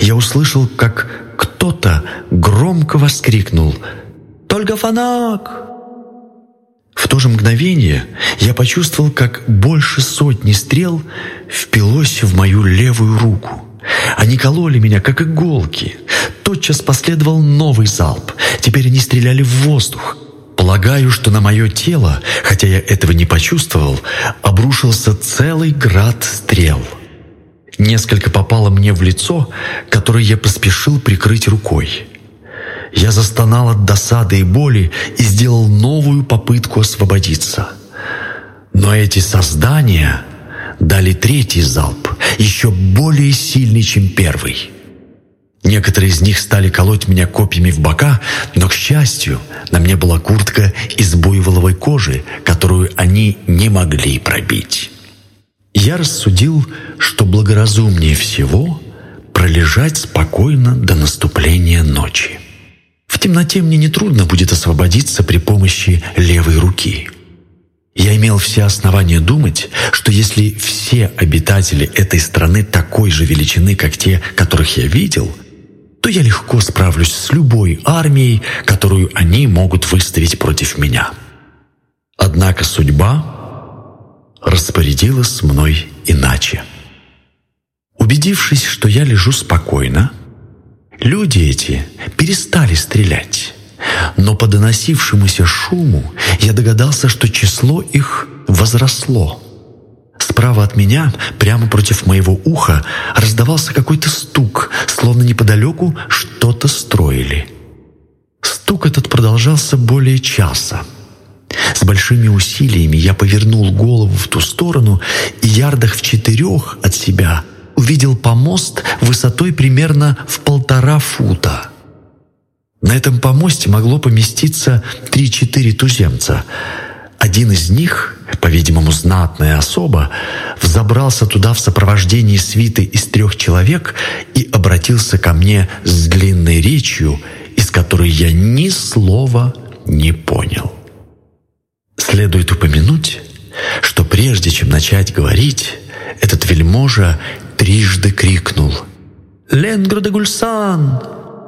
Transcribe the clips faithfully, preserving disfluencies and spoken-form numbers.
я услышал, как кто-то громко воскликнул: «Только фанак!». В то же мгновение я почувствовал, как больше сотни стрел впилось в мою левую руку. Они кололи меня, как иголки. Тотчас последовал новый залп. Теперь они стреляли в воздух. Полагаю, что на мое тело, хотя я этого не почувствовал, обрушился целый град стрел. Несколько попало мне в лицо, которое я поспешил прикрыть рукой. Я застонал от досады и боли и сделал новую попытку освободиться. Но эти создания дали третий залп, еще более сильный, чем первый. Некоторые из них стали колоть меня копьями в бока, но, к счастью, на мне была куртка из буйволовой кожи, которую они не могли пробить. Я рассудил, что благоразумнее всего пролежать спокойно до наступления ночи. В темноте мне нетрудно будет освободиться при помощи левой руки. Я имел все основания думать, что если все обитатели этой страны такой же величины, как те, которых я видел, то я легко справлюсь с любой армией, которую они могут выставить против меня. Однако судьба распорядилась мной иначе. Убедившись, что я лежу спокойно, люди эти перестали стрелять, но по доносившемуся шуму я догадался, что число их возросло. Справа от меня, прямо против моего уха, раздавался какой-то стук, словно неподалеку что-то строили. Стук этот продолжался более часа. С большими усилиями я повернул голову в ту сторону и ярдах в четырех от себя увидел помост высотой примерно в полтора фута. На этом помосте могло поместиться три-четыре туземца. Один из них, по-видимому, знатная особа, взобрался туда в сопровождении свиты из трех человек и обратился ко мне с длинной речью, из которой я ни слова не понял. Следует упомянуть, что прежде чем начать говорить, этот вельможа трижды крикнул «Ленгро де Гульсан!».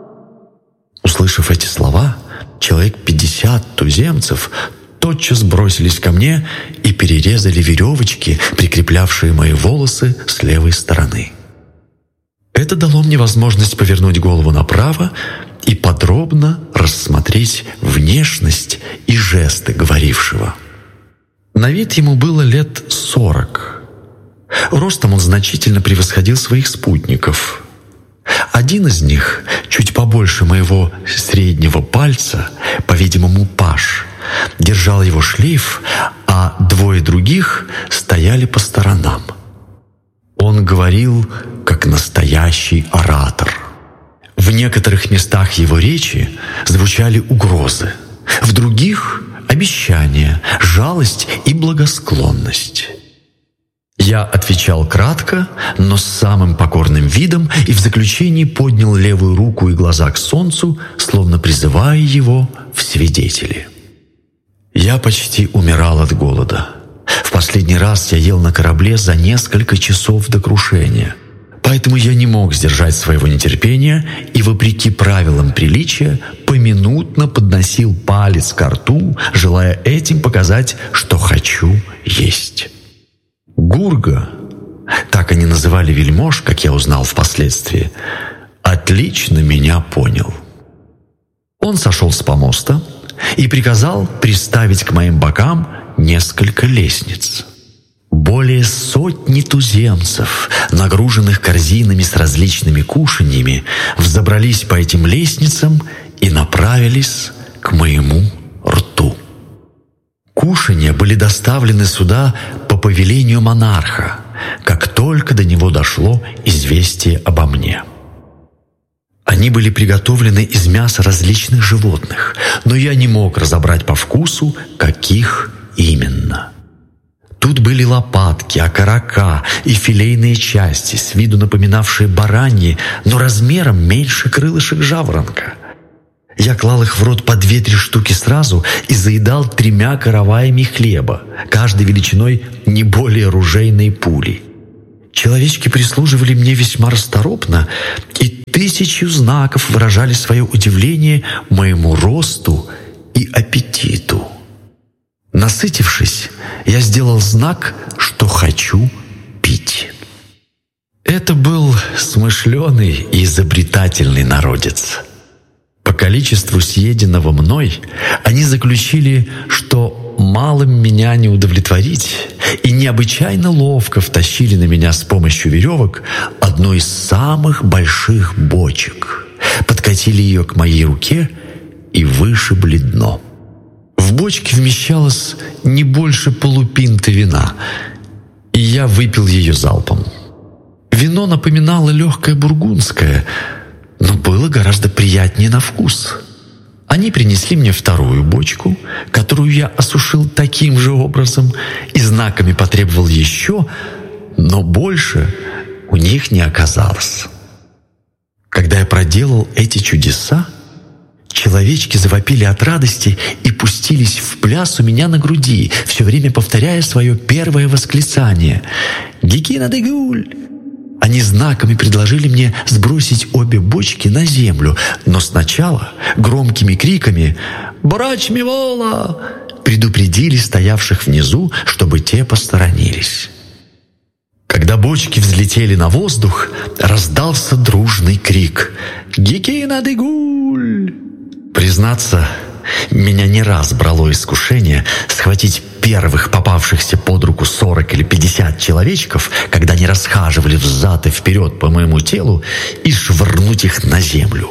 Услышав эти слова, человек пятьдесят туземцев тотчас бросились ко мне и перерезали веревочки, прикреплявшие мои волосы с левой стороны. Это дало мне возможность повернуть голову направо и подробно рассмотреть внешность и жесты говорившего. На вид ему было лет сорок. Ростом он значительно превосходил своих спутников. Один из них, чуть побольше моего среднего пальца, по-видимому, паж, держал его шлейф, а двое других стояли по сторонам. Он говорил, как настоящий оратор. В некоторых местах его речи звучали угрозы, в других — обещания, жалость и благосклонность. Я отвечал кратко, но с самым покорным видом и в заключении поднял левую руку и глаза к солнцу, словно призывая его в свидетели. Я почти умирал от голода. В последний раз я ел на корабле за несколько часов до крушения. Поэтому я не мог сдержать своего нетерпения и, вопреки правилам приличия, поминутно подносил палец ко рту, желая этим показать, что хочу есть. Гурга, так они называли вельмож, как я узнал впоследствии, отлично меня понял. Он сошел с помоста и приказал приставить к моим бокам несколько лестниц. Более сотни туземцев, нагруженных корзинами с различными кушаньями, взобрались по этим лестницам и направились к моему рту. Кушанья были доставлены сюда по повелению монарха, как только до него дошло известие обо мне. Они были приготовлены из мяса различных животных, но я не мог разобрать по вкусу, каких именно. Тут были лопатки, окорока и филейные части, с виду напоминавшие бараньи, но размером меньше крылышек жаворонка. Я клал их в рот по две-три штуки сразу и заедал тремя караваями хлеба, каждой величиной не более ружейной пули. Человечки прислуживали мне весьма расторопно, и тысячу знаков выражали свое удивление моему росту и аппетиту. Насытившись, я сделал знак, что хочу пить. Это был смышленый и изобретательный народец. По количеству съеденного мной они заключили, что малым меня не удовлетворить, и необычайно ловко втащили на меня с помощью веревок одну из самых больших бочек, подкатили ее к моей руке и вышибли дно. В бочке вмещалось не больше полупинты вина, и я выпил ее залпом. Вино напоминало легкое бургундское, но было гораздо приятнее на вкус. Они принесли мне вторую бочку, которую я осушил таким же образом, и знаками потребовал еще, но больше у них не оказалось. Когда я проделал эти чудеса, человечки завопили от радости и пустились в пляс у меня на груди, все время повторяя свое первое восклицание «Гекина де Гуль!». Они знаками предложили мне сбросить обе бочки на землю, но сначала громкими криками «Брач Мивола!» предупредили стоявших внизу, чтобы те посторонились. Когда бочки взлетели на воздух, раздался дружный крик «Гекина де Гуль!». Признаться, меня не раз брало искушение схватить первых попавшихся под руку сорок или пятьдесят человечков, когда они расхаживали взад и вперед по моему телу, и швырнуть их на землю.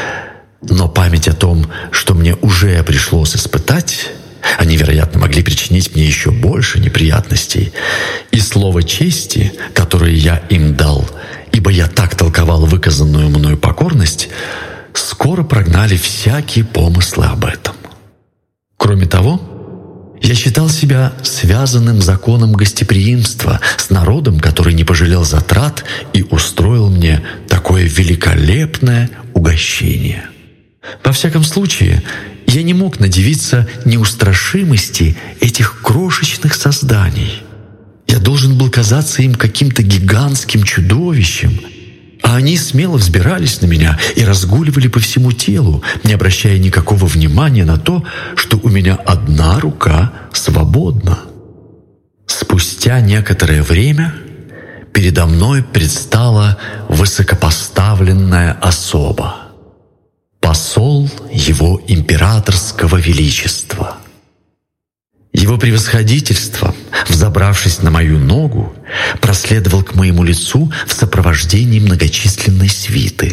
Но память о том, что мне уже пришлось испытать, они, вероятно, могли причинить мне еще больше неприятностей, и слово чести, которое я им дал, ибо я так толковал выказанную мною покорность, скоро прогнали всякие помыслы об этом. Кроме того, я считал себя связанным законом гостеприимства с народом, который не пожалел затрат и устроил мне такое великолепное угощение. Во всяком случае, я не мог надивиться неустрашимости этих крошечных созданий. Я должен был казаться им каким-то гигантским чудовищем, а они смело взбирались на меня и разгуливали по всему телу, не обращая никакого внимания на то, что у меня одна рука свободна. Спустя некоторое время передо мной предстала высокопоставленная особа, посол его императорского величества. Его превосходительство, взобравшись на мою ногу, проследовал к моему лицу в сопровождении многочисленной свиты.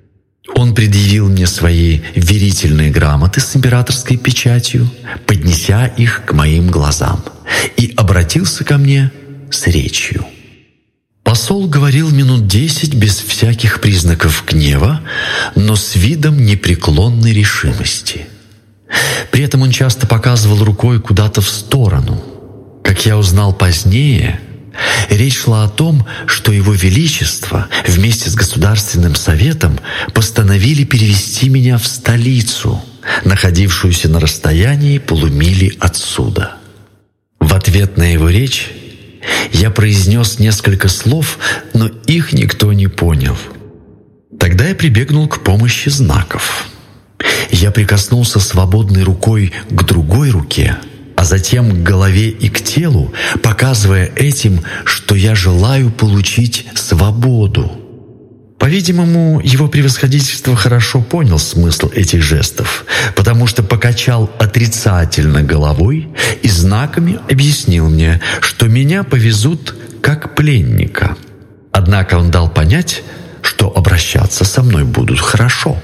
Он предъявил мне свои верительные грамоты с императорской печатью, поднеся их к моим глазам, и обратился ко мне с речью. Посол говорил минут десять без всяких признаков гнева, но с видом непреклонной решимости. При этом он часто показывал рукой куда-то в сторону. Как я узнал позднее, речь шла о том, что Его Величество вместе с Государственным Советом постановили перевести меня в столицу, находившуюся на расстоянии полумили отсюда. В ответ на его речь я произнес несколько слов, но их никто не понял. Тогда я прибегнул к помощи знаков. Я прикоснулся свободной рукой к другой руке, а затем к голове и к телу, показывая этим, что я желаю получить свободу. По-видимому, его превосходительство хорошо понял смысл этих жестов, потому что покачал отрицательно головой и знаками объяснил мне, что меня повезут как пленника. Однако он дал понять, что обращаться со мной будут хорошо.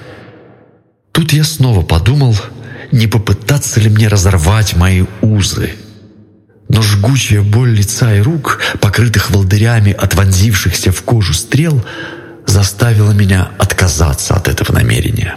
Тут я снова подумал, не попытаться ли мне разорвать мои узы. Но жгучая боль лица и рук, покрытых волдырями от вонзившихся в кожу стрел, заставила меня отказаться от этого намерения.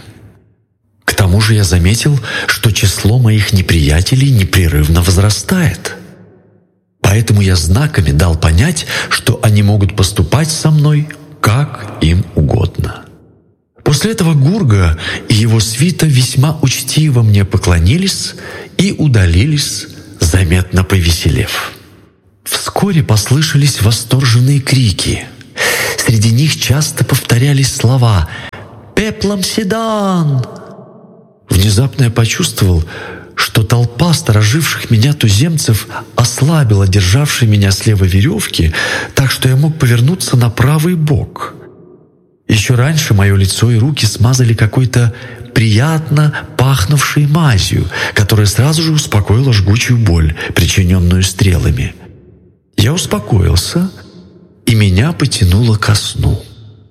К тому же я заметил, что число моих неприятелей непрерывно возрастает. Поэтому я знаками дал понять, что они могут поступать со мной как им угодно. После этого Гурга и его свита весьма учтиво мне поклонились и удалились, заметно повеселев. Вскоре послышались восторженные крики. Среди них часто повторялись слова пеплом седан!» Внезапно я почувствовал, что толпа стороживших меня туземцев ослабила державшей меня слева веревки, так что я мог повернуться на правый бок. Еще раньше мое лицо и руки смазали какой-то приятно пахнувшей мазью, которая сразу же успокоила жгучую боль, причиненную стрелами. Я успокоился, и меня потянуло ко сну.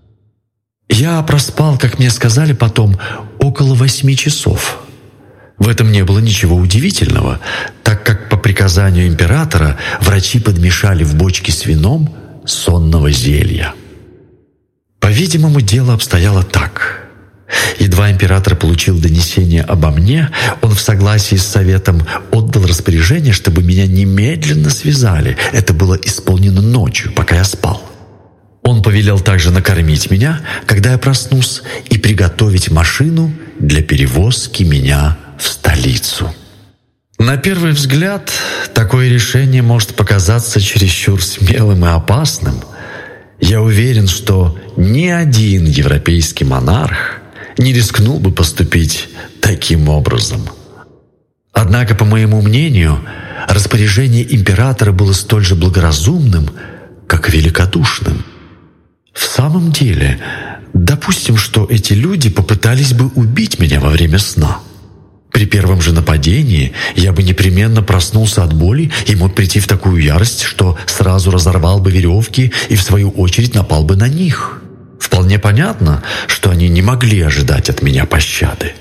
Я проспал, как мне сказали потом, около восьми часов. В этом не было ничего удивительного, так как по приказанию императора врачи подмешали в бочки с вином сонного зелья. По-видимому, дело обстояло так. Едва император получил донесение обо мне, он в согласии с советом отдал распоряжение, чтобы меня немедленно связали. Это было исполнено ночью, пока я спал. Он повелел также накормить меня, когда я проснусь, и приготовить машину для перевозки меня в столицу. На первый взгляд, такое решение может показаться чересчур смелым и опасным. Я уверен, что ни один европейский монарх не рискнул бы поступить таким образом. Однако, по моему мнению, распоряжение императора было столь же благоразумным, как и великодушным. В самом деле, допустим, что эти люди попытались бы убить меня во время сна. При первом же нападении я бы непременно проснулся от боли и мог прийти в такую ярость, что сразу разорвал бы веревки и в свою очередь напал бы на них. Вполне понятно, что они не могли ожидать от меня пощады.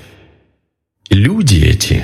Люди эти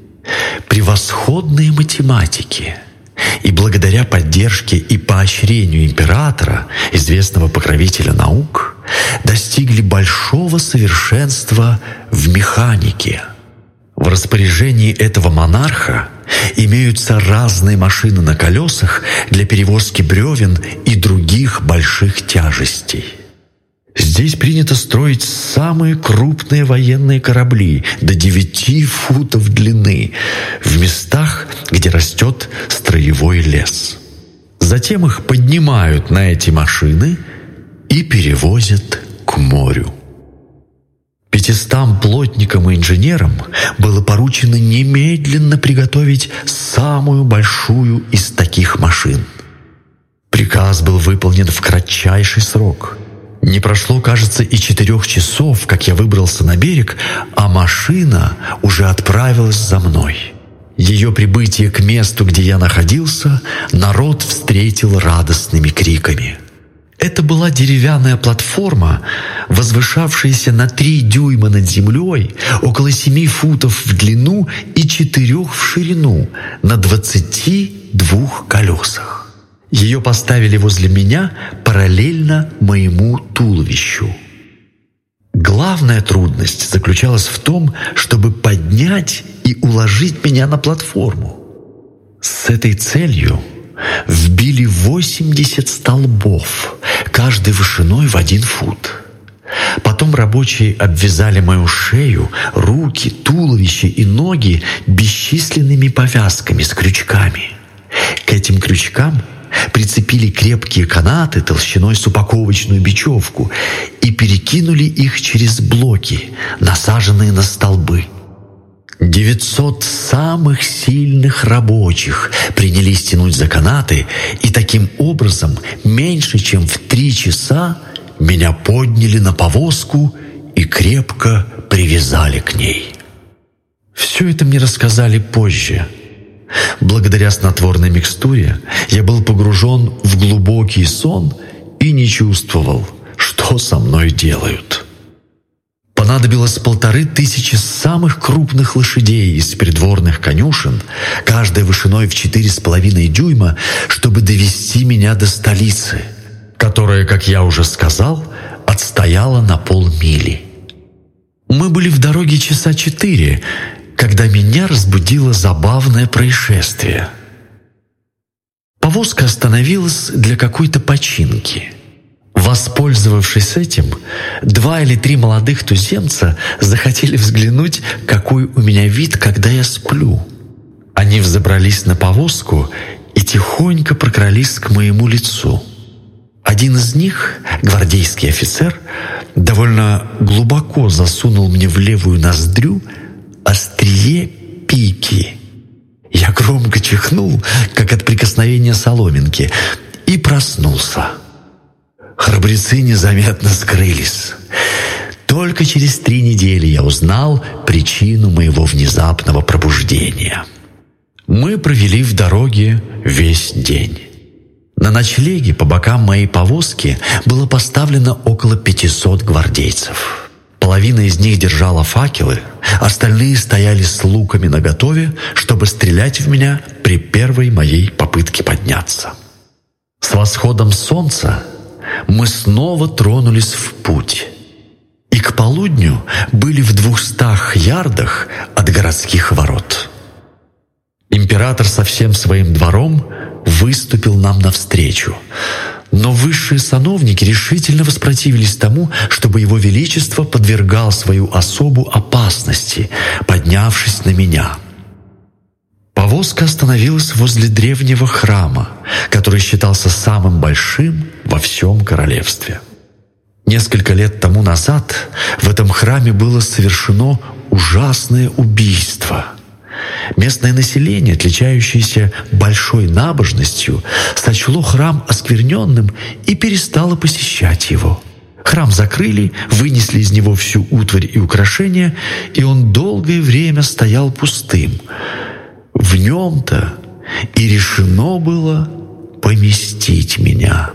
— превосходные математики, и благодаря поддержке и поощрению императора, известного покровителя наук, достигли большого совершенства в механике. В распоряжении этого монарха имеются разные машины на колесах для перевозки бревен и других больших тяжестей. Здесь принято строить самые крупные военные корабли до девяти футов длины в местах, где растет строевой лес. Затем их поднимают на эти машины и перевозят к морю. Пятистам плотникам и инженерам было поручено немедленно приготовить самую большую из таких машин. Приказ был выполнен в кратчайший срок. Не прошло, кажется, и четырех часов, как я выбрался на берег, а машина уже отправилась за мной. Ее прибытие к месту, где я находился, народ встретил радостными криками. Это была деревянная платформа, возвышавшаяся на три дюйма над землей, около семи футов в длину и четырех в ширину, на двадцати двух колесах. Ее поставили возле меня параллельно моему туловищу. Главная трудность заключалась в том, чтобы поднять и уложить меня на платформу. С этой целью вбили восемьдесят столбов, каждый вышиной в один фут. Потом рабочие обвязали мою шею, руки, туловище и ноги бесчисленными повязками с крючками. К этим крючкам прицепили крепкие канаты толщиной с упаковочную бечевку и перекинули их через блоки, насаженные на столбы. Девятьсот самых сильных рабочих принялись тянуть за канаты, и таким образом меньше чем в три часа меня подняли на повозку и крепко привязали к ней. Все это мне рассказали позже. Благодаря снотворной микстуре я был погружен в глубокий сон и не чувствовал, что со мной делают. Понадобилось полторы тысячи самых крупных лошадей из придворных конюшен, каждая вышиной в четыре с половиной дюйма, чтобы довести меня до столицы, которая, как я уже сказал, отстояла на полмили. Мы были в дороге часа четыре, когда меня разбудило забавное происшествие. Повозка остановилась для какой-то починки. Воспользовавшись этим, два или три молодых туземца захотели взглянуть, какой у меня вид, когда я сплю. Они взобрались на повозку и тихонько прокрались к моему лицу. Один из них, гвардейский офицер, довольно глубоко засунул мне в левую ноздрю острие пики. Я громко чихнул, как от прикосновения соломинки, и проснулся. Храбрецы незаметно скрылись. Только через три недели я узнал причину моего внезапного пробуждения. Мы провели в дороге весь день. На ночлеге по бокам моей повозки было поставлено около пятисот гвардейцев. Половина из них держала факелы, остальные стояли с луками наготове, чтобы стрелять в меня при первой моей попытке подняться. С восходом солнца мы снова тронулись в путь, и к полудню были в двухстах ярдах от городских ворот. Император со всем своим двором выступил нам навстречу, но высшие сановники решительно воспротивились тому, чтобы его величество подвергал свою особу опасности, поднявшись на меня. Повозка остановилась возле древнего храма, который считался самым большим во всем королевстве. Несколько лет тому назад в этом храме было совершено ужасное убийство. Местное население, отличающееся большой набожностью, сочло храм оскверненным и перестало посещать его. Храм закрыли, вынесли из него всю утварь и украшения, и он долгое время стоял пустым. В нем-то и решено было поместить меня.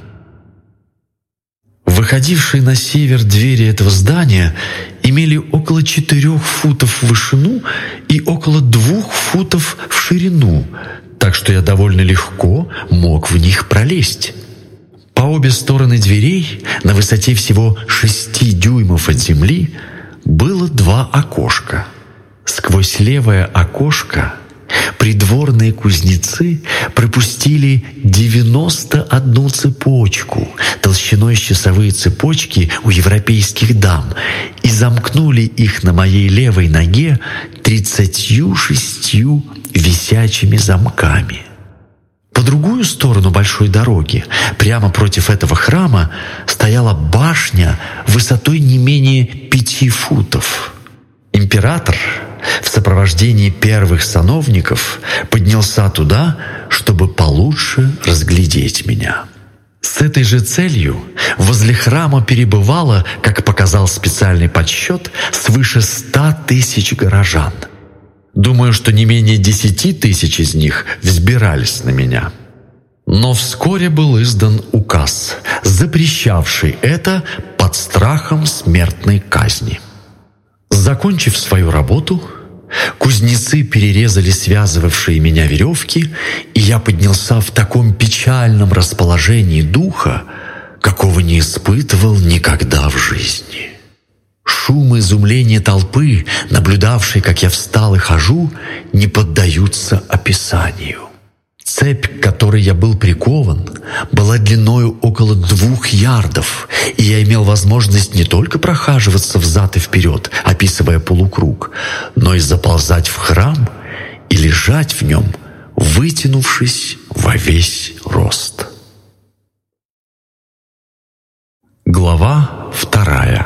Выходившие на север двери этого здания имели около четырех футов в вышину и около двух футов в ширину, так что я довольно легко мог в них пролезть. По обе стороны дверей, на высоте всего шести дюймов от земли, было два окошка. Сквозь левое окошко придворные кузнецы пропустили девяносто одну цепочку толщиной с часовые цепочки у европейских дам и замкнули их на моей левой ноге тридцатью шестью висячими замками. По другую сторону большой дороги, прямо против этого храма, стояла башня высотой не менее пяти футов. Император в сопровождении первых сановников поднялся туда, чтобы получше разглядеть меня. С этой же целью возле храма перебывало, как показал специальный подсчет, свыше ста тысяч горожан. Думаю, что не менее десяти тысяч из них взбирались на меня. Но вскоре был издан указ, запрещавший это под страхом смертной казни. Закончив свою работу, кузнецы перерезали связывавшие меня веревки, и я поднялся в таком печальном расположении духа, какого не испытывал никогда в жизни. Шум и изумление толпы, наблюдавшей, как я встал и хожу, не поддаются описанию. Цепь, к которой я был прикован, была длиною около двух ярдов, и я имел возможность не только прохаживаться взад и вперед, описывая полукруг, но и заползать в храм и лежать в нем, вытянувшись во весь рост. Глава вторая.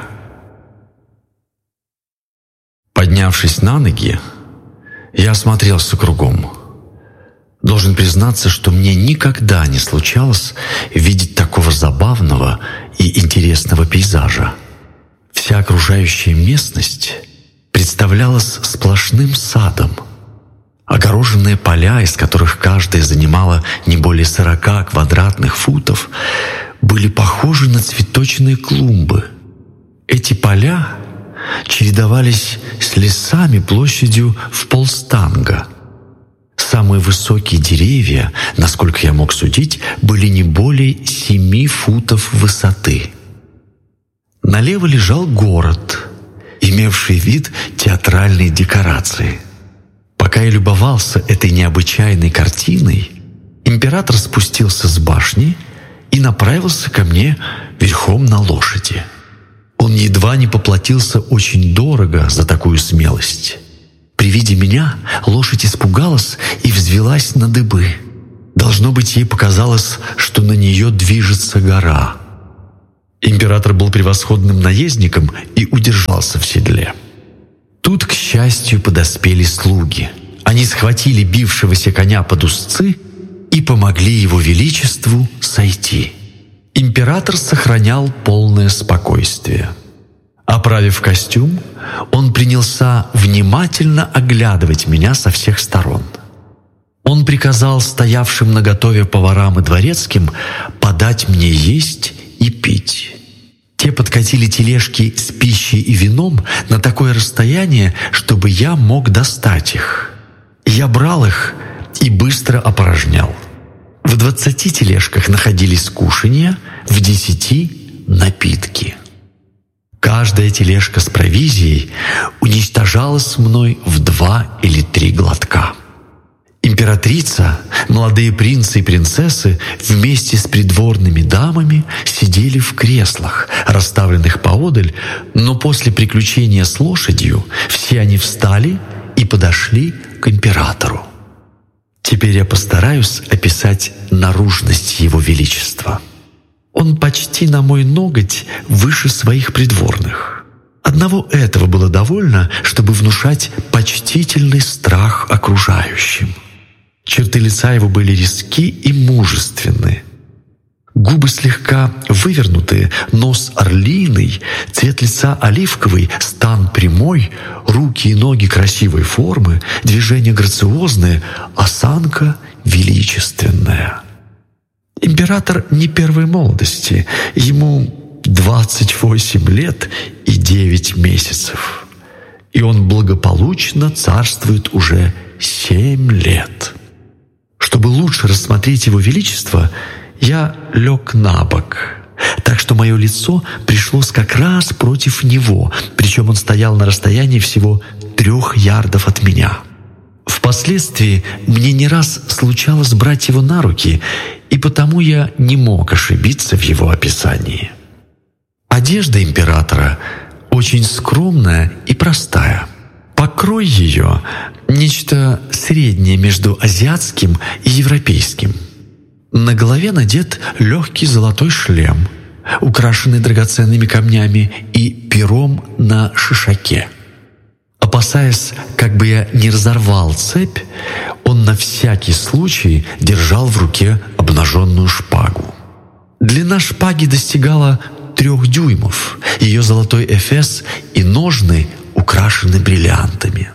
Поднявшись на ноги, я осмотрелся кругом. Должен признаться, что мне никогда не случалось видеть такого забавного и интересного пейзажа. Вся окружающая местность представлялась сплошным садом. Огороженные поля, из которых каждая занимала не более сорока квадратных футов, были похожи на цветочные клумбы. Эти поля чередовались с лесами площадью в полстанга. Самые высокие деревья, насколько я мог судить, были не более семи футов высоты. Налево лежал город, имевший вид театральной декорации. Пока я любовался этой необычайной картиной, император спустился с башни и направился ко мне верхом на лошади. Он едва не поплатился очень дорого за такую смелость. При виде меня лошадь испугалась и взвилась на дыбы. Должно быть, ей показалось, что на нее движется гора. Император был превосходным наездником и удержался в седле. Тут, к счастью, подоспели слуги. Они схватили бившегося коня под узцы и помогли его величеству сойти. Император сохранял полное спокойствие. Оправив костюм, он принялся внимательно оглядывать меня со всех сторон. Он приказал стоявшим наготове поварам и дворецким подать мне есть и пить. Те подкатили тележки с пищей и вином на такое расстояние, чтобы я мог достать их. Я брал их и быстро опорожнял. В двадцати тележках находились кушанья, в десяти — напитки. Каждая тележка с провизией уничтожалась мной в два или три глотка. Императрица, молодые принцы и принцессы вместе с придворными дамами сидели в креслах, расставленных поодаль, но после приключения с лошадью все они встали и подошли к императору. Теперь я постараюсь описать наружность его величества. Он почти на мой ноготь выше своих придворных. Одного этого было довольно, чтобы внушать почтительный страх окружающим. Черты лица его были резки и мужественны. Губы слегка вывернутые, нос орлиный, цвет лица оливковый, стан прямой, руки и ноги красивой формы, движения грациозные, осанка величественная. Император не первой молодости, ему двадцать восемь лет и девять месяцев, и он благополучно царствует уже семь лет. Чтобы лучше рассмотреть его величество, я лег на бок, так что мое лицо пришлось как раз против него, причем он стоял на расстоянии всего трех ярдов от меня. Впоследствии мне не раз случалось брать его на руки, и потому я не мог ошибиться в его описании. Одежда императора очень скромная и простая. Покрой ее — нечто среднее между азиатским и европейским. На голове надет легкий золотой шлем, украшенный драгоценными камнями и пером на шишаке. Опасаясь, как бы я не разорвал цепь, он на всякий случай держал в руке обнаженную шпагу. Длина шпаги достигала трех дюймов, ее золотой эфес и ножны украшены бриллиантами.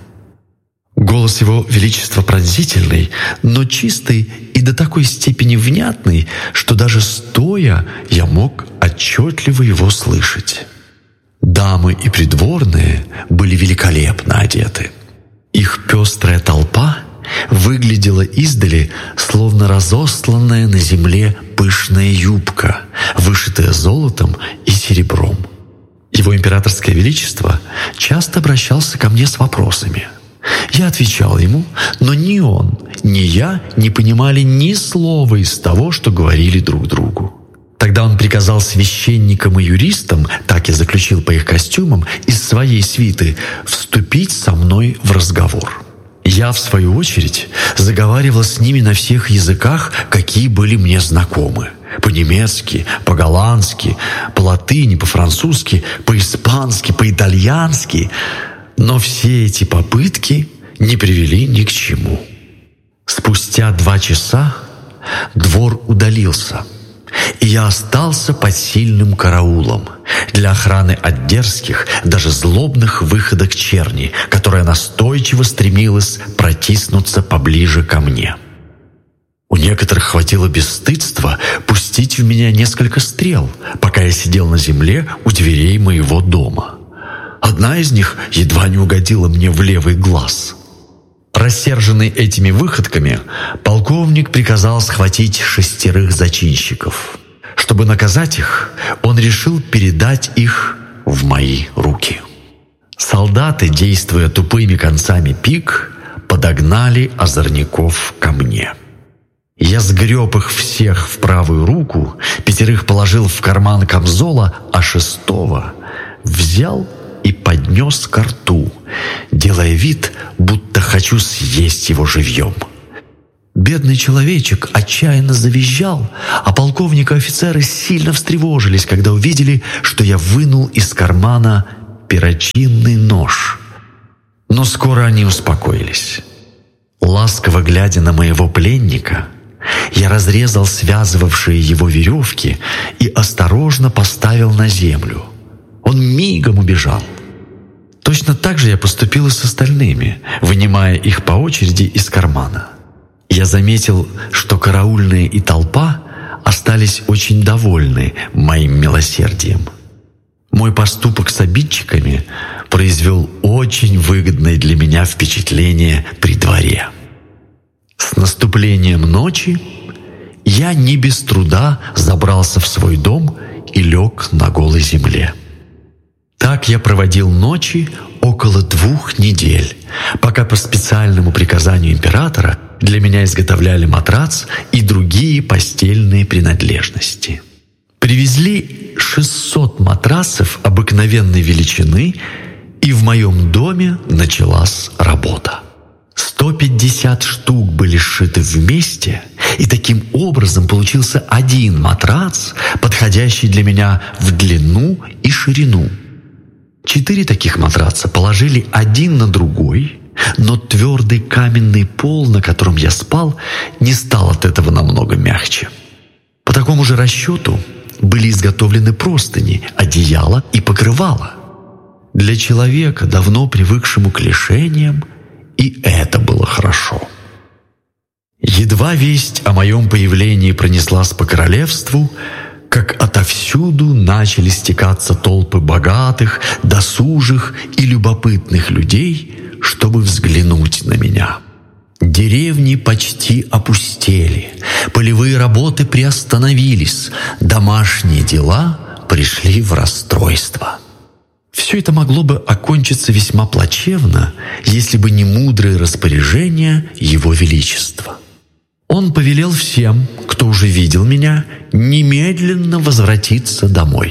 Голос его величества пронзительный, но чистый и до такой степени внятный, что даже стоя я мог отчетливо его слышать. Дамы и придворные были великолепно одеты. Их пестрая толпа выглядела издали, словно разосланная на земле пышная юбка, вышитая золотом и серебром. Его императорское величество часто обращался ко мне с вопросами. Я отвечал ему, но ни он, ни я не понимали ни слова из того, что говорили друг другу. Тогда он приказал священникам и юристам, так я заключил по их костюмам, из своей свиты вступить со мной в разговор. Я, в свою очередь, заговаривал с ними на всех языках, какие были мне знакомы. По-немецки, по-голландски, по-латыни, по-французски, по-испански, по-итальянски. Но все эти попытки не привели ни к чему. Спустя два часа двор удалился, и я остался под сильным караулом для охраны от дерзких, даже злобных выходок черни, которая настойчиво стремилась протиснуться поближе ко мне. У некоторых хватило бесстыдства пустить в меня несколько стрел, пока я сидел на земле у дверей моего дома. Одна из них едва не угодила мне в левый глаз. Рассерженный этими выходками, полковник приказал схватить шестерых зачинщиков. Чтобы наказать их, он решил передать их в мои руки. Солдаты, действуя тупыми концами пик, подогнали озорников ко мне. Я сгреб их всех в правую руку, пятерых положил в карман камзола, а шестого взял и поднес ко рту, делая вид, будто хочу съесть его живьем. Бедный человечек отчаянно завизжал, а полковник и офицеры сильно встревожились, когда увидели, что я вынул из кармана перочинный нож. Но скоро они успокоились. Ласково глядя на моего пленника, я разрезал связывавшие его веревки и осторожно поставил на землю. Он мигом убежал. Точно так же я поступил и с остальными, вынимая их по очереди из кармана. Я заметил, что караульные и толпа остались очень довольны моим милосердием. Мой поступок с обидчиками произвел очень выгодное для меня впечатление при дворе. С наступлением ночи я не без труда забрался в свой дом и лег на голой земле. Так я проводил ночи около двух недель, пока по специальному приказанию императора для меня изготовляли матрац и другие постельные принадлежности. Привезли шестьсот матрасов обыкновенной величины, и в моем доме началась работа. сто пятьдесят штук были сшиты вместе, и таким образом получился один матрац, подходящий для меня в длину и ширину. Четыре таких матраца положили один на другой, но твердый каменный пол, на котором я спал, не стал от этого намного мягче. По такому же расчету были изготовлены простыни, одеяло и покрывало. Для человека, давно привыкшему к лишениям, и это было хорошо. Едва весть о моем появлении пронеслась по королевству, как отовсюду начали стекаться толпы богатых, досужих и любопытных людей, чтобы взглянуть на меня. Деревни почти опустели, полевые работы приостановились, домашние дела пришли в расстройство. Все это могло бы окончиться весьма плачевно, если бы не мудрые распоряжения Его Величества. Он повелел всем, кто уже видел меня, немедленно возвратиться домой.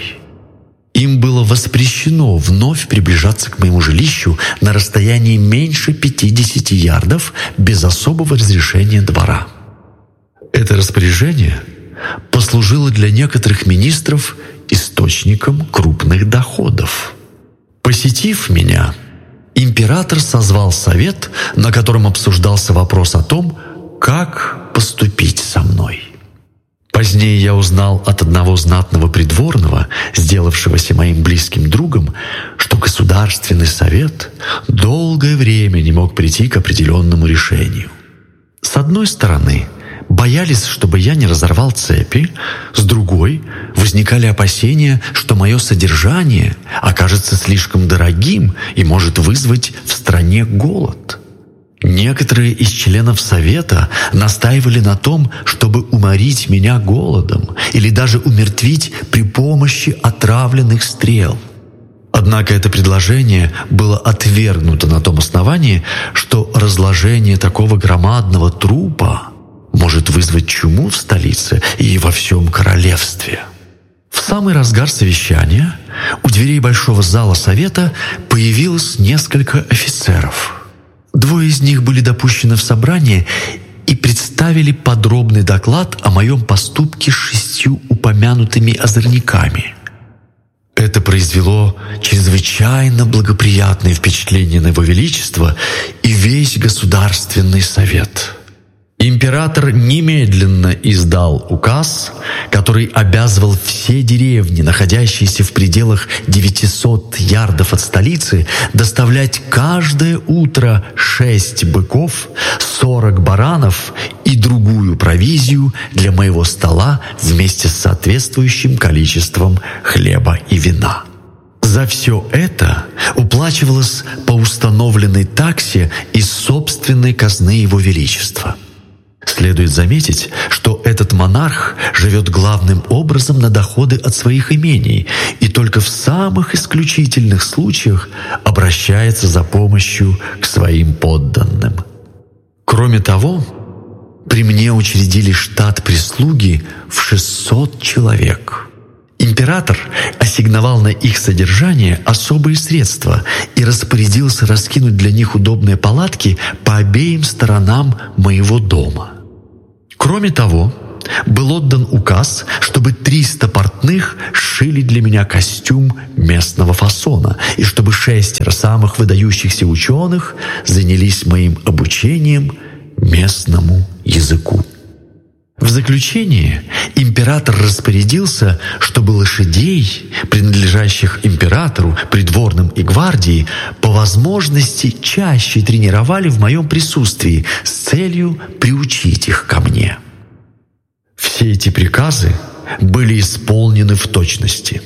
Им было воспрещено вновь приближаться к моему жилищу на расстоянии меньше пятидесяти ярдов без особого разрешения двора. Это распоряжение послужило для некоторых министров источником крупных доходов. Посетив меня, император созвал совет, на котором обсуждался вопрос о том, как поступить со мной. Позднее я узнал от одного знатного придворного, сделавшегося моим близким другом, что Государственный совет долгое время не мог прийти к определенному решению. С одной стороны, боялись, чтобы я не разорвал цепи, с другой возникали опасения, что мое содержание окажется слишком дорогим и может вызвать в стране голод. Некоторые из членов Совета настаивали на том, чтобы уморить меня голодом или даже умертвить при помощи отравленных стрел. Однако это предложение было отвергнуто на том основании, что разложение такого громадного трупа может вызвать чуму в столице и во всем королевстве. В самый разгар совещания у дверей большого зала Совета появилось несколько офицеров. Двое из них были допущены в собрание и представили подробный доклад о моем поступке с шестью упомянутыми озорниками. Это произвело чрезвычайно благоприятное впечатление на Его Величество и весь Государственный совет. Император немедленно издал указ, который обязывал все деревни, находящиеся в пределах девятисот ярдов от столицы, доставлять каждое утро шесть быков, сорок баранов и другую провизию для моего стола вместе с соответствующим количеством хлеба и вина. За все это уплачивалось по установленной таксе из собственной казны Его Величества. Следует заметить, что этот монарх живет главным образом на доходы от своих имений и только в самых исключительных случаях обращается за помощью к своим подданным. Кроме того, при мне учредили штат прислуги в шестьсот человек. Император ассигновал на их содержание особые средства и распорядился раскинуть для них удобные палатки по обеим сторонам моего дома. Кроме того, был отдан указ, чтобы триста портных сшили для меня костюм местного фасона, и чтобы шестеро самых выдающихся ученых занялись моим обучением местному языку. В заключение император распорядился, чтобы лошадей, принадлежащих императору, придворным и гвардии, по возможности чаще тренировали в моем присутствии с целью приучить их ко мне. Все эти приказы были исполнены в точности.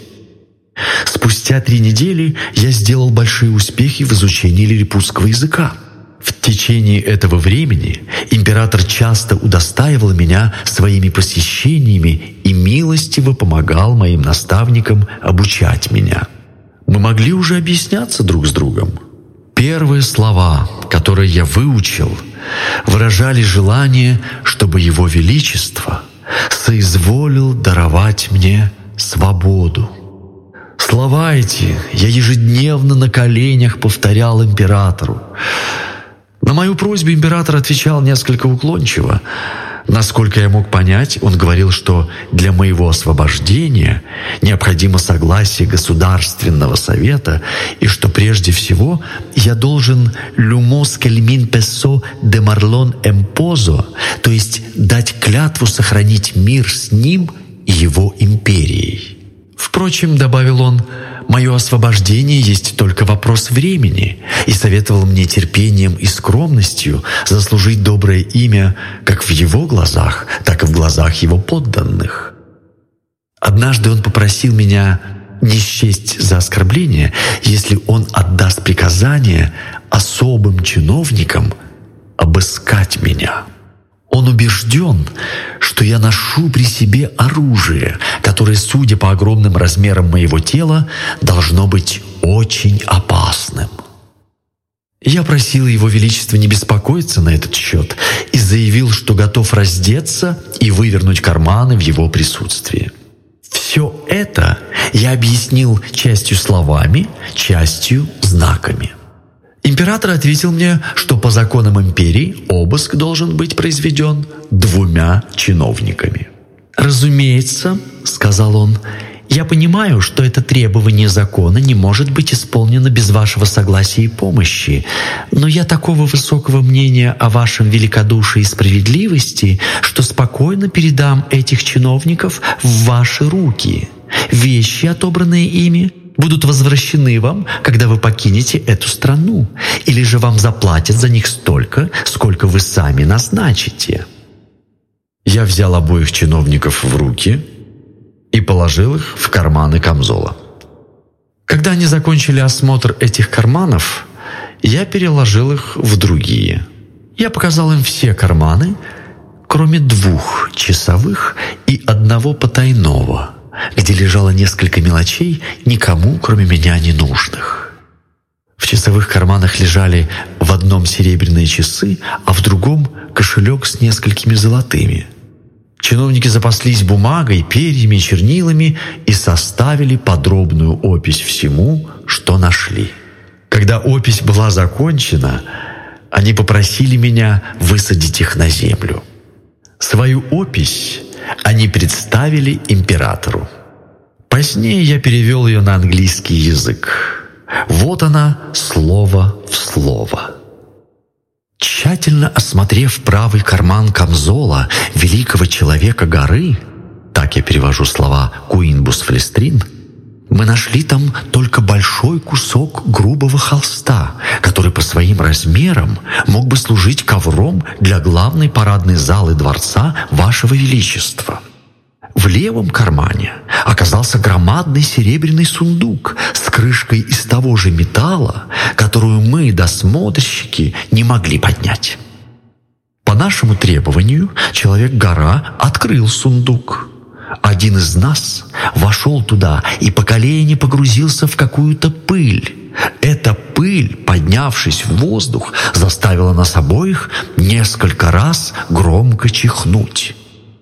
Спустя три недели я сделал большие успехи в изучении лилипутского языка. В течение этого времени император часто удостаивал меня своими посещениями и милостиво помогал моим наставникам обучать меня. Мы могли уже объясняться друг с другом. Первые слова, которые я выучил, выражали желание, чтобы Его Величество соизволил даровать мне свободу. Слова эти я ежедневно на коленях повторял императору. На мою просьбу император отвечал несколько уклончиво. Насколько я мог понять, он говорил, что для моего освобождения необходимо согласие Государственного совета и что прежде всего я должен «lumos kelmin peso de marlon empozo», то есть дать клятву сохранить мир с ним и его империей. Впрочем, добавил он, мое освобождение есть только вопрос времени, и советовал мне терпением и скромностью заслужить доброе имя как в его глазах, так и в глазах его подданных. Однажды он попросил меня не счесть за оскорбление, если он отдаст приказание особым чиновникам обыскать меня. Он убежден, что я ношу при себе оружие, которое, судя по огромным размерам моего тела, должно быть очень опасным. Я просил Его Величество не беспокоиться на этот счет и заявил, что готов раздеться и вывернуть карманы в его присутствии. Все это я объяснил частью словами, частью знаками. Император ответил мне, что по законам империи обыск должен быть произведен двумя чиновниками. «Разумеется, — сказал он, — я понимаю, что это требование закона не может быть исполнено без вашего согласия и помощи, но я такого высокого мнения о вашем великодушии и справедливости, что спокойно передам этих чиновников в ваши руки. Вещи, отобранные ими, будут возвращены вам, когда вы покинете эту страну, или же вам заплатят за них столько, сколько вы сами назначите». Я взял обоих чиновников в руки и положил их в карманы камзола. Когда они закончили осмотр этих карманов, я переложил их в другие. Я показал им все карманы, кроме двух часовых и одного потайного, где лежало несколько мелочей, никому, кроме меня, не нужных. В часовых карманах лежали в одном серебряные часы, а в другом кошелек с несколькими золотыми. Чиновники запаслись бумагой, перьями и чернилами и составили подробную опись всему, что нашли. Когда опись была закончена, они попросили меня высадить их на землю. Свою опись они представили императору. Позднее я перевел ее на английский язык. Вот она, слово в слово. Тщательно осмотрев правый карман камзола великого человека горы, так я перевожу слова Куинбус Флестрин, мы нашли там только большой кусок грубого холста, который по своим размерам мог бы служить ковром для главной парадной залы дворца Вашего Величества. В левом кармане оказался громадный серебряный сундук с крышкой из того же металла, которую мы, досмотрщики, не могли поднять. По нашему требованию Человек-гора открыл сундук. Один из нас вошел туда и по колени погрузился в какую-то пыль. Эта пыль, поднявшись в воздух, заставила нас обоих несколько раз громко чихнуть.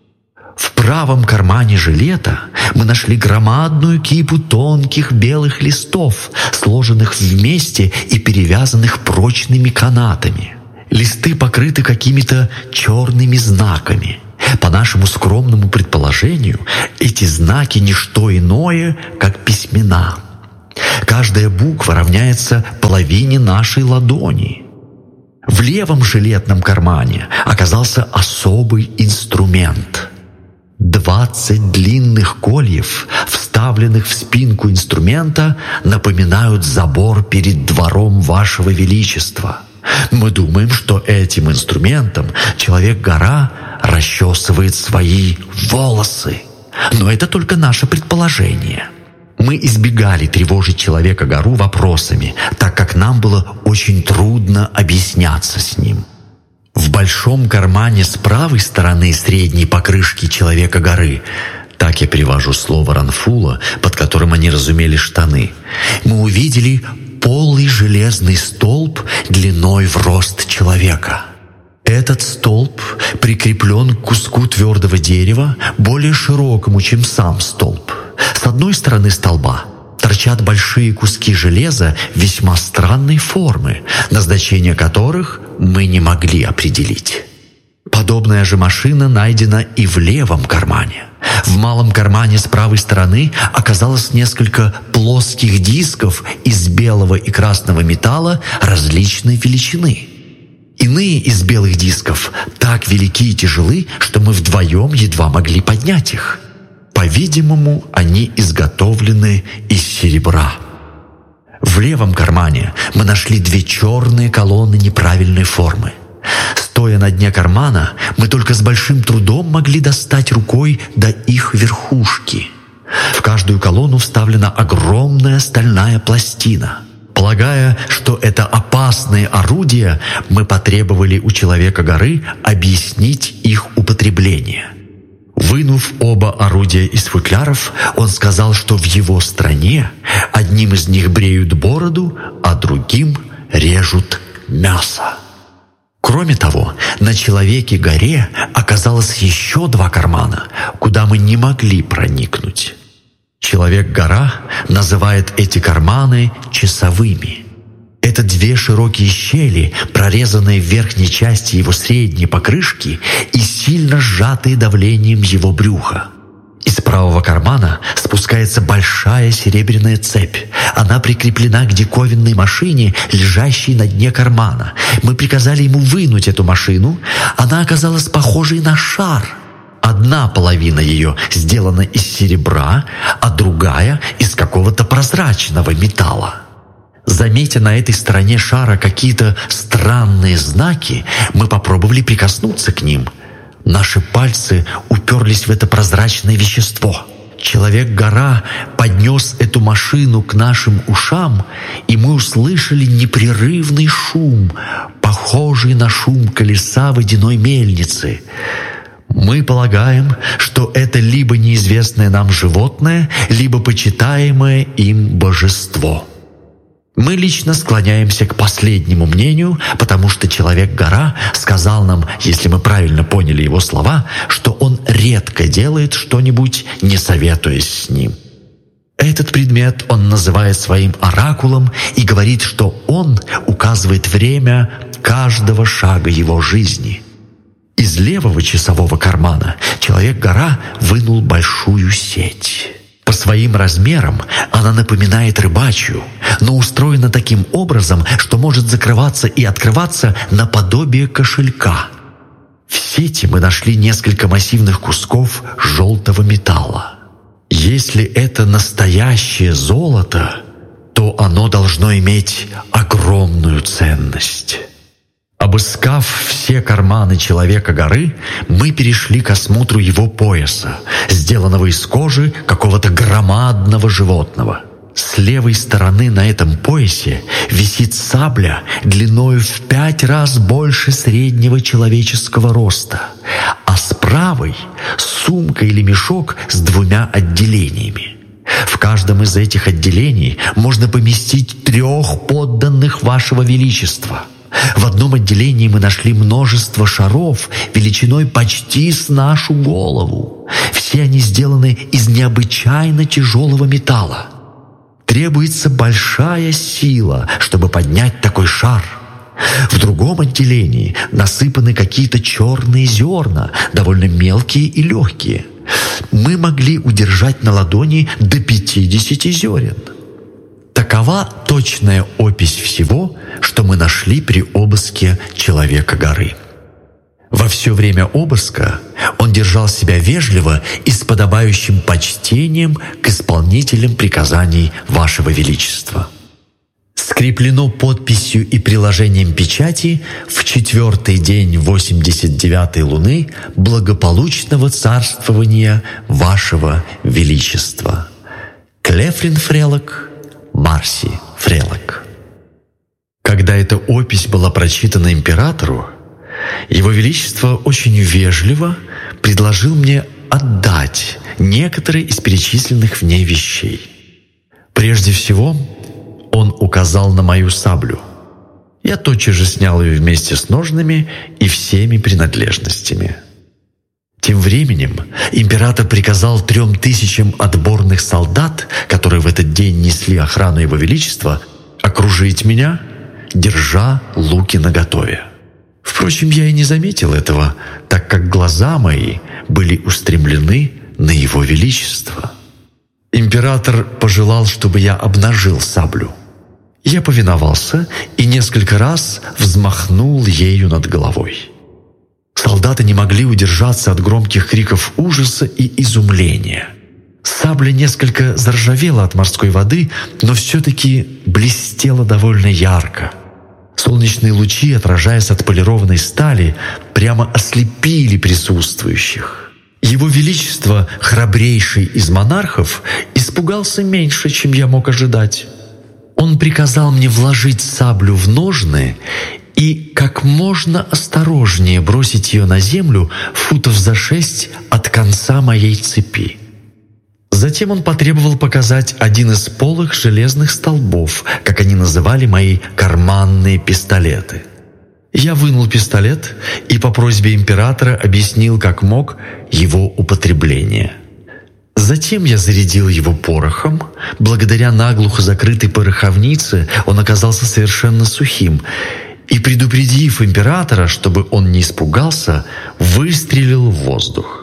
В правом кармане жилета мы нашли громадную кипу тонких белых листов, сложенных вместе и перевязанных прочными канатами. Листы покрыты какими-то черными знаками. По нашему скромному предположению, эти знаки не что иное, как письмена. Каждая буква равняется половине нашей ладони. В левом жилетном кармане оказался особый инструмент. Двадцать длинных кольев, вставленных в спинку инструмента, напоминают забор перед двором Вашего Величества. Мы думаем, что этим инструментом Человек-гора расчесывает свои волосы. Но это только наше предположение. Мы избегали тревожить Человека-гору вопросами, так как нам было очень трудно объясняться с ним. В большом кармане с правой стороны средней покрышки Человека-горы, так я перевожу слово Ранфула, под которым они разумели штаны, мы увидели полый железный столб длиной в рост человека. Этот столб прикреплен к куску твердого дерева, более широкому, чем сам столб. С одной стороны столба торчат большие куски железа весьма странной формы, назначение которых мы не могли определить. Подобная же машина найдена и в левом кармане. В малом кармане с правой стороны оказалось несколько плоских дисков из белого и красного металла различной величины. Иные из белых дисков так велики и тяжелы, что мы вдвоем едва могли поднять их. По-видимому, они изготовлены из серебра. В левом кармане мы нашли две черные колонны неправильной формы. Стоя на дне кармана, мы только с большим трудом могли достать рукой до их верхушки. В каждую колонну вставлена огромная стальная пластина. Полагая, что это опасные орудия, мы потребовали у Человека-горы объяснить их употребление. Вынув оба орудия из футляров, он сказал, что в его стране одним из них бреют бороду, а другим режут мясо. Кроме того, на Человеке-горе оказалось еще два кармана, куда мы не могли проникнуть. Человек-гора называет эти карманы часовыми. Это две широкие щели, прорезанные в верхней части его средней покрышки и сильно сжатые давлением его брюха. Из правого кармана спускается большая серебряная цепь. Она прикреплена к диковинной машине, лежащей на дне кармана. Мы приказали ему вынуть эту машину. Она оказалась похожей на шар. Одна половина ее сделана из серебра, а другая — из какого-то прозрачного металла. Заметя на этой стороне шара какие-то странные знаки, мы попробовали прикоснуться к ним. Наши пальцы уперлись в это прозрачное вещество. Человек-гора поднес эту машину к нашим ушам, и мы услышали непрерывный шум, похожий на шум колеса водяной мельницы. Мы полагаем, что это либо неизвестное нам животное, либо почитаемое им божество. Мы лично склоняемся к последнему мнению, потому что Человек-гора сказал нам, если мы правильно поняли его слова, что он редко делает что-нибудь, не советуясь с ним. Этот предмет он называет своим оракулом и говорит, что он указывает время каждого шага его жизни. Из левого часового кармана Человек-гора вынул большую сеть. По своим размерам она напоминает рыбачью, но устроена таким образом, что может закрываться и открываться наподобие кошелька. В сети мы нашли несколько массивных кусков желтого металла. Если это настоящее золото, то оно должно иметь огромную ценность. Обыскав все карманы Человека-горы, мы перешли к осмотру его пояса, сделанного из кожи какого-то громадного животного. С левой стороны на этом поясе висит сабля длиною в пять раз больше среднего человеческого роста, а с правой — сумка или мешок с двумя отделениями. В каждом из этих отделений можно поместить трех подданных Вашего Величества. В одном отделении мы нашли множество шаров величиной почти с нашу голову. Все они сделаны из необычайно тяжелого металла. Требуется большая сила, чтобы поднять такой шар. В другом отделении насыпаны какие-то черные зерна, довольно мелкие и легкие. Мы могли удержать на ладони до пятидесяти зерен. Такова точная опись всего, что мы нашли при обыске Человека горы. Во все время обыска он держал себя вежливо и с подобающим почтением к исполнителям приказаний Вашего Величества. Скреплено подписью и приложением печати в четвертый день восемьдесят девятой луны благополучного царствования Вашего Величества. Клефрин Фрелок, Марси Фрелок. Когда эта опись была прочитана императору, Его Величество очень вежливо предложил мне отдать некоторые из перечисленных в ней вещей. Прежде всего, он указал на мою саблю. Я тотчас же снял ее вместе с ножнами и всеми принадлежностями. Тем временем император приказал трем тысячам отборных солдат, которые в этот день несли охрану Его Величества, окружить меня, держа луки наготове. Впрочем, я и не заметил этого, так как глаза мои были устремлены на Его Величество. Император пожелал, чтобы я обнажил саблю. Я повиновался и несколько раз взмахнул ею над головой. Солдаты не могли удержаться от громких криков ужаса и изумления. Сабля несколько заржавела от морской воды, но все-таки блестела довольно ярко. Солнечные лучи, отражаясь от полированной стали, прямо ослепили присутствующих. Его Величество, храбрейший из монархов, испугался меньше, чем я мог ожидать. Он приказал мне вложить саблю в ножны и как можно осторожнее бросить ее на землю футов за шесть от конца моей цепи. Затем он потребовал показать один из полых железных столбов, как они называли мои карманные пистолеты. Я вынул пистолет и по просьбе императора объяснил, как мог, его употребление. Затем я зарядил его порохом. Благодаря наглухо закрытой пороховнице он оказался совершенно сухим. И, предупредив императора, чтобы он не испугался, выстрелил в воздух.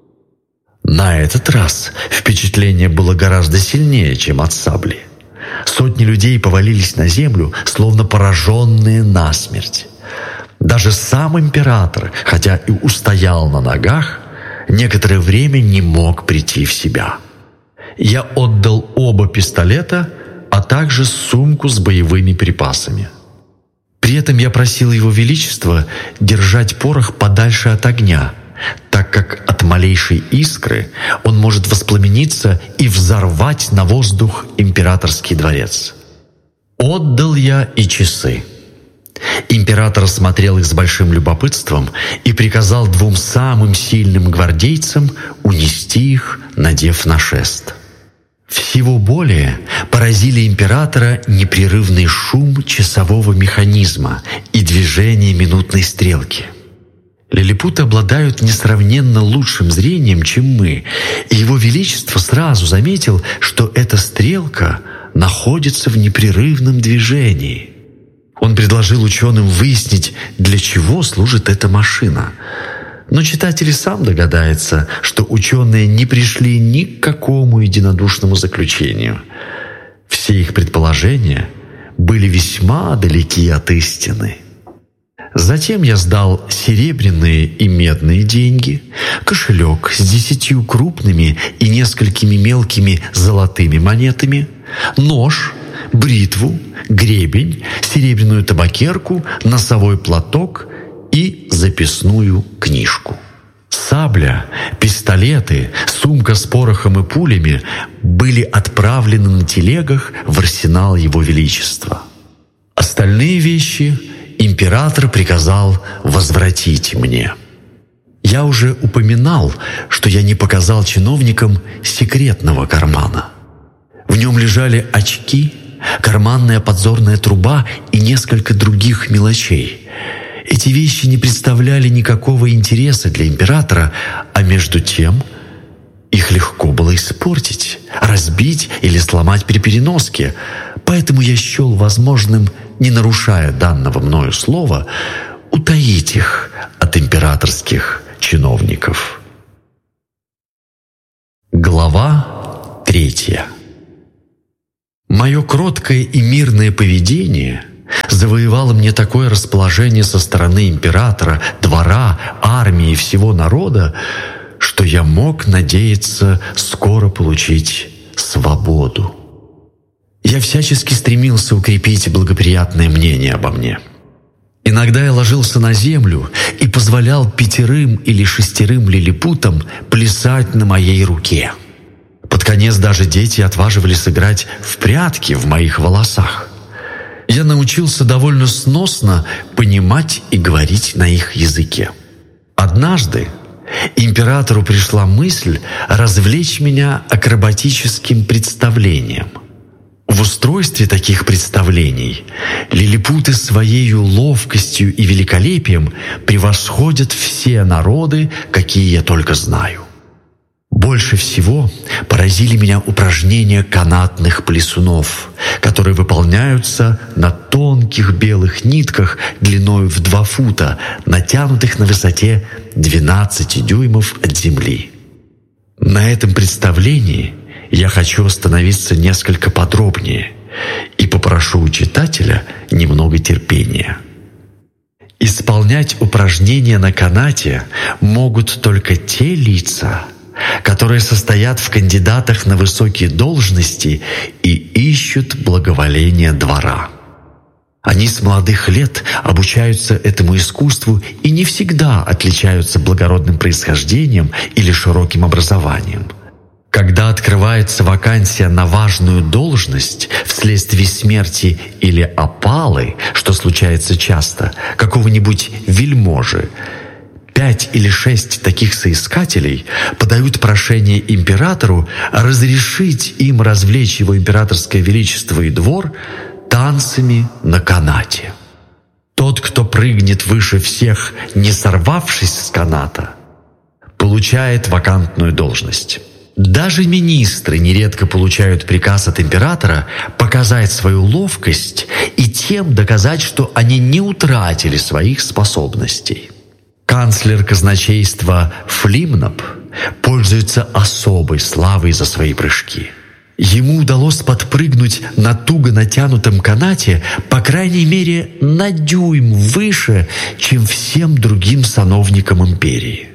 На этот раз впечатление было гораздо сильнее, чем от сабли. Сотни людей повалились на землю, словно пораженные насмерть. Даже сам император, хотя и устоял на ногах, некоторое время не мог прийти в себя. Я отдал оба пистолета, а также сумку с боевыми припасами. При этом я просил Его Величество держать порох подальше от огня, так как от малейшей искры он может воспламениться и взорвать на воздух императорский дворец. Отдал я и часы. Император смотрел их с большим любопытством и приказал двум самым сильным гвардейцам унести их, надев на шест. Всего более поразили императора непрерывный шум часового механизма и движение минутной стрелки. Лилипуты обладают несравненно лучшим зрением, чем мы, и Его Величество сразу заметил, что эта стрелка находится в непрерывном движении. Он предложил ученым выяснить, для чего служит эта машина. Но читатель и сам догадается, что ученые не пришли ни к какому единодушному заключению. Все их предположения были весьма далеки от истины. Затем я сдал серебряные и медные деньги, кошелек с десятью крупными и несколькими мелкими золотыми монетами, нож, бритву, гребень, серебряную табакерку, носовой платок и записную книжку. Сабля, пистолеты, сумка с порохом и пулями были отправлены на телегах в арсенал Его Величества. Остальные вещи император приказал возвратить мне. Я уже упоминал, что я не показал чиновникам секретного кармана. В нем лежали очки, карманная подзорная труба и несколько других мелочей. Эти вещи не представляли никакого интереса для императора, а между тем их легко было испортить, разбить или сломать при переноске, поэтому я счел возможным не нарушая данного мною слова, утаить их от императорских чиновников. Глава третья. Мое кроткое и мирное поведение завоевало мне такое расположение со стороны императора, двора, армии и всего народа, что я мог надеяться скоро получить свободу. Я всячески стремился укрепить благоприятное мнение обо мне. Иногда я ложился на землю и позволял пятерым или шестерым лилипутам плясать на моей руке. Под конец даже дети отваживались сыграть в прятки в моих волосах. Я научился довольно сносно понимать и говорить на их языке. Однажды императору пришла мысль развлечь меня акробатическим представлением. В устройстве таких представлений лилипуты своей ловкостью и великолепием превосходят все народы, какие я только знаю. Больше всего поразили меня упражнения канатных плясунов, которые выполняются на тонких белых нитках длиною в два фута, натянутых на высоте двенадцати дюймов от земли. На этом представлении я хочу остановиться несколько подробнее и попрошу у читателя немного терпения. Исполнять упражнения на канате могут только те лица, которые состоят в кандидатах на высокие должности и ищут благоволения двора. Они с молодых лет обучаются этому искусству и не всегда отличаются благородным происхождением или широким образованием. Когда открывается вакансия на важную должность вследствие смерти или опалы, что случается часто, какого-нибудь вельможи, пять или шесть таких соискателей подают прошение императору разрешить им развлечь его императорское величество и двор танцами на канате. Тот, кто прыгнет выше всех, не сорвавшись с каната, получает вакантную должность. Даже министры нередко получают приказ от императора показать свою ловкость и тем доказать, что они не утратили своих способностей. Канцлер казначейства Флимнап пользуется особой славой за свои прыжки. Ему удалось подпрыгнуть на туго натянутом канате по крайней мере на дюйм выше, чем всем другим сановникам империи.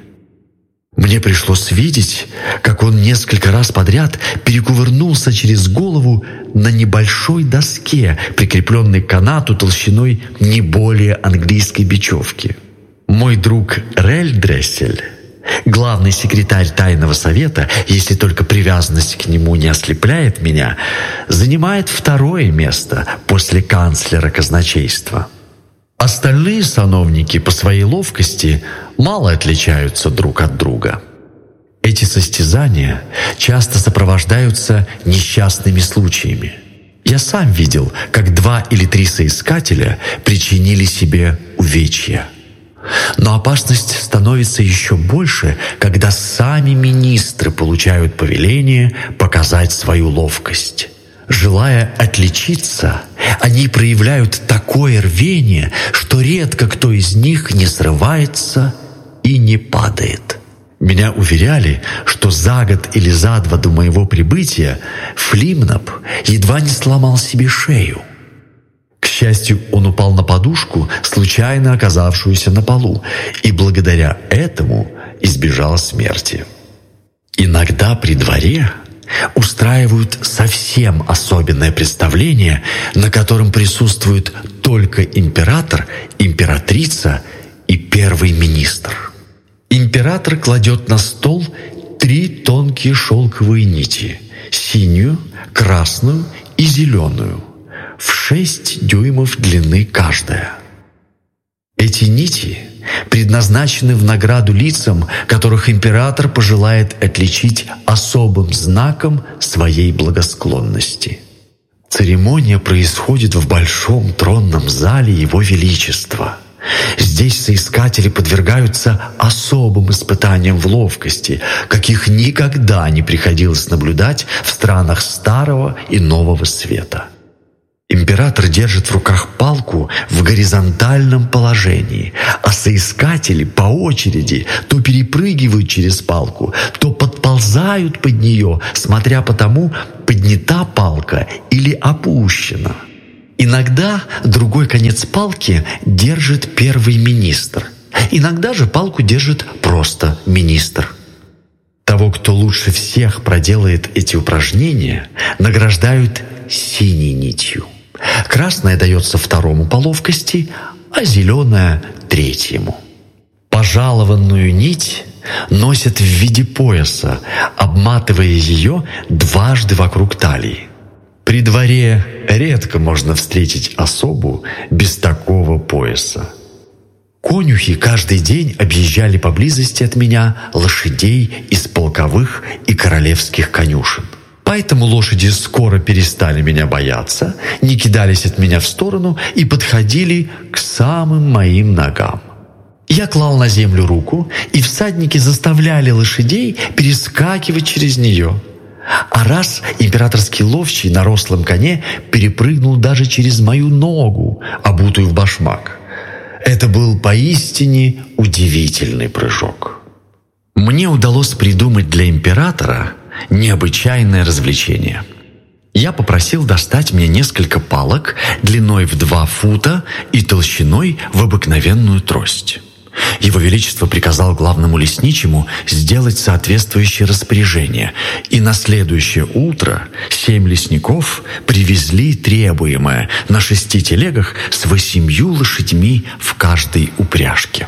Мне пришлось видеть, как он несколько раз подряд перекувырнулся через голову на небольшой доске, прикрепленной к канату толщиной не более английской бечевки. Мой друг Рельдрессель, главный секретарь Тайного совета, если только привязанность к нему не ослепляет меня, занимает второе место после канцлера казначейства. Остальные сановники по своей ловкости мало отличаются друг от друга. Эти состязания часто сопровождаются несчастными случаями. Я сам видел, как два или три соискателя причинили себе увечья. Но опасность становится еще больше, когда сами министры получают повеление показать свою ловкость. Желая отличиться, они проявляют такое рвение, что редко кто из них не срывается и не падает. Меня уверяли, что за год или за два до моего прибытия Флимнап едва не сломал себе шею. К счастью, он упал на подушку, случайно оказавшуюся на полу, и благодаря этому избежал смерти. Иногда при дворе устраивают совсем особенное представление, на котором присутствуют только император, императрица и первый министр. Император кладет на стол три тонкие шелковые нити – синюю, красную и зеленую, в шесть дюймов длины каждая. Эти нити предназначены в награду лицам, которых император пожелает отличить особым знаком своей благосклонности. Церемония происходит в большом тронном зале Его Величества. Здесь соискатели подвергаются особым испытаниям в ловкости, каких никогда не приходилось наблюдать в странах Старого и Нового Света. Император держит в руках палку в горизонтальном положении, а соискатели по очереди то перепрыгивают через палку, то подползают под нее, смотря по тому, поднята палка или опущена. Иногда другой конец палки держит первый министр. Иногда же палку держит просто министр. Того, кто лучше всех проделает эти упражнения, награждают синей нитью. Красная дается второму по ловкости, а зеленая – третьему. Пожалованную нить носят в виде пояса, обматывая ее дважды вокруг талии. При дворе редко можно встретить особу без такого пояса. Конюхи каждый день объезжали поблизости от меня лошадей из полковых и королевских конюшен. Поэтому лошади скоро перестали меня бояться, не кидались от меня в сторону и подходили к самым моим ногам. Я клал на землю руку, и всадники заставляли лошадей перескакивать через нее. А раз императорский ловчий на рослом коне перепрыгнул даже через мою ногу, обутую в башмак. Это был поистине удивительный прыжок. Мне удалось придумать для императора необычайное развлечение. Я попросил достать мне несколько палок длиной в два фута и толщиной в обыкновенную трость. Его Величество приказал главному лесничему сделать соответствующее распоряжение, и на следующее утро семь лесников привезли требуемое на шести телегах с восемью лошадьми в каждой упряжке.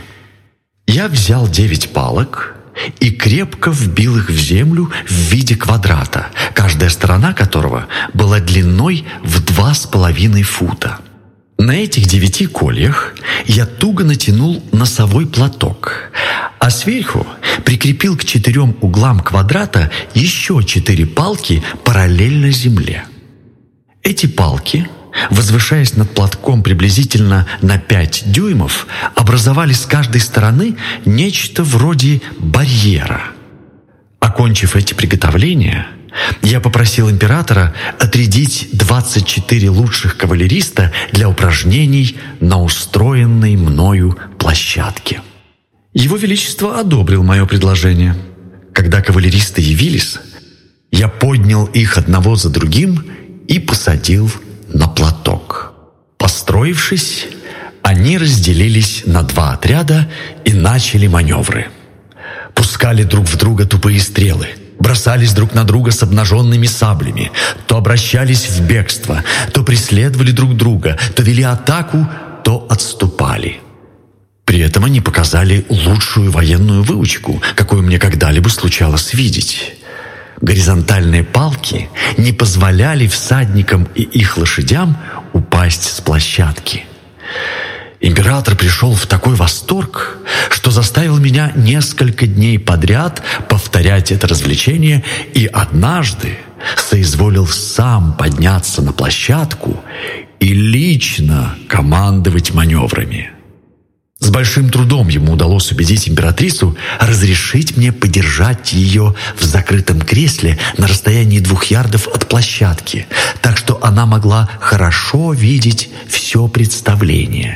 Я взял девять палок и крепко вбил их в землю в виде квадрата, каждая сторона которого была длиной в два с половиной фута. На этих девяти кольях я туго натянул носовой платок, а сверху прикрепил к четырем углам квадрата еще четыре палки параллельно земле. Эти палки, возвышаясь над платком приблизительно на пять дюймов, образовали с каждой стороны нечто вроде барьера. Окончив эти приготовления, я попросил императора отрядить двадцать четыре лучших кавалериста для упражнений на устроенной мною площадке. Его Величество одобрил мое предложение. Когда кавалеристы явились, я поднял их одного за другим и посадил на платок. Построившись, они разделились на два отряда и начали маневры. Пускали друг в друга тупые стрелы, бросались друг на друга с обнаженными саблями, то обращались в бегство, то преследовали друг друга, то вели атаку, то отступали. При этом они показали лучшую военную выучку, какую мне когда-либо случалось видеть. Горизонтальные палки не позволяли всадникам и их лошадям упасть с площадки. Император пришел в такой восторг, что заставил меня несколько дней подряд повторять это развлечение, и однажды соизволил сам подняться на площадку и лично командовать маневрами. С большим трудом ему удалось убедить императрицу разрешить мне подержать ее в закрытом кресле на расстоянии двух ярдов от площадки, так что она могла хорошо видеть все представление.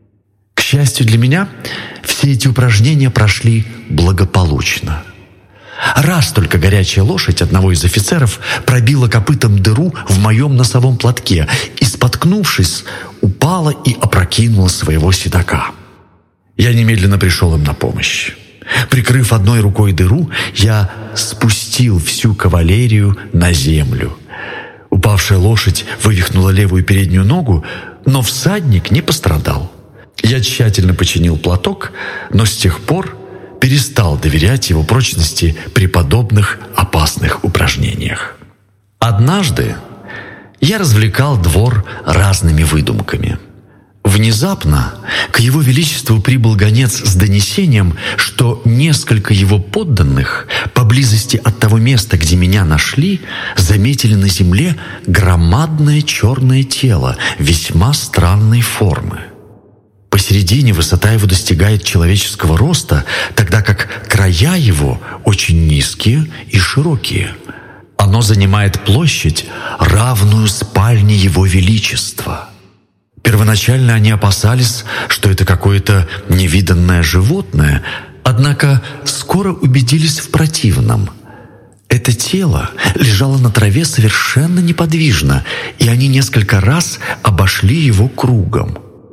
К счастью для меня, все эти упражнения прошли благополучно. Раз только горячая лошадь одного из офицеров пробила копытом дыру в моем носовом платке и, споткнувшись, упала и опрокинула своего седока. Я немедленно пришел им на помощь. Прикрыв одной рукой дыру, я спустил всю кавалерию на землю. Упавшая лошадь вывихнула левую переднюю ногу, но всадник не пострадал. Я тщательно починил платок, но с тех пор перестал доверять его прочности при подобных опасных упражнениях. Однажды я развлекал двор разными выдумками. Внезапно к его величеству прибыл гонец с донесением, что несколько его подданных поблизости от того места, где меня нашли, заметили на земле громадное черное тело весьма странной формы. Посередине высота его достигает человеческого роста, тогда как края его очень низкие и широкие. Оно занимает площадь, равную спальне Его Величества. Первоначально они опасались, что это какое-то невиданное животное, однако скоро убедились в противном. Это тело лежало на траве совершенно неподвижно, и они несколько раз обошли его кругом.